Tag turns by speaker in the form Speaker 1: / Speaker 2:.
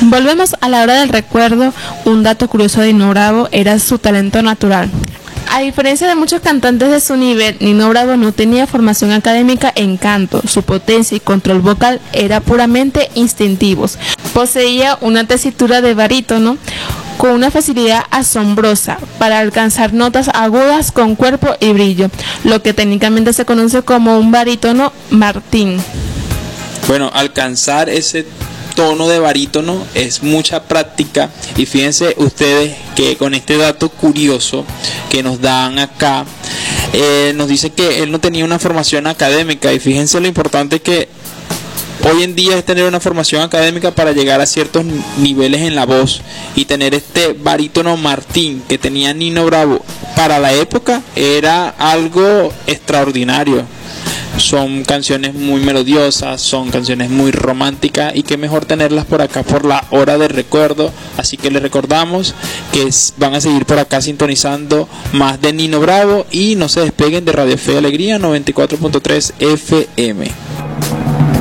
Speaker 1: Volvemos a la hora del recuerdo. Un dato curioso de Nino Bravo era su talento natural. A diferencia de muchos cantantes de su nivel, Nino Bravo no tenía formación académica en canto. Su potencia y control vocal era puramente instintivos. Poseía una tesitura de barítono con una facilidad asombrosa para alcanzar notas agudas con cuerpo y brillo, lo que técnicamente se conoce como un barítono Martín.
Speaker 2: Bueno, alcanzar ese tono de barítono es mucha práctica, y fíjense ustedes que con este dato curioso que nos dan acá, nos dice que él no tenía una formación académica, y fíjense lo importante que hoy en día es tener una formación académica para llegar a ciertos niveles en la voz, y tener este barítono Martín que tenía Nino Bravo para la época era algo extraordinario. Son canciones muy melodiosas, son canciones muy románticas, y qué mejor tenerlas por acá por la hora del recuerdo. Así que les recordamos que van a seguir por acá sintonizando más de Nino Bravo, y no se despeguen de Radio Fe y Alegría 94.3 FM.